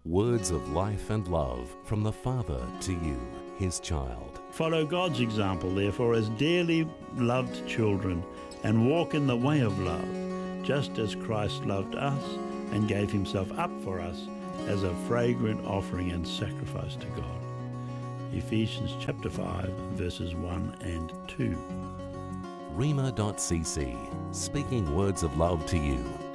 Words of life and love from the Father to you, His child. Follow God's example, therefore, as dearly loved children, and walk in the way of love, just as Christ loved us and gave himself up for us as a fragrant offering and sacrifice to God. Ephesians chapter 5, verses 1 and 2. Rhema.cc, speaking words of love to you.